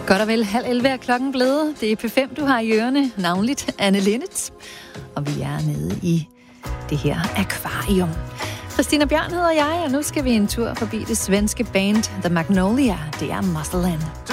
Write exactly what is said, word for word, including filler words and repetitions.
Godt og vel, halv elleve er klokken blevet. Det er P fem, du har i ørerne, navnligt Anne Linnet. Og vi er nede i det her akvarium. Christina Bjørn hedder jeg, og nu skal vi en tur forbi det svenske band The Magnolia. Det er Muscleland.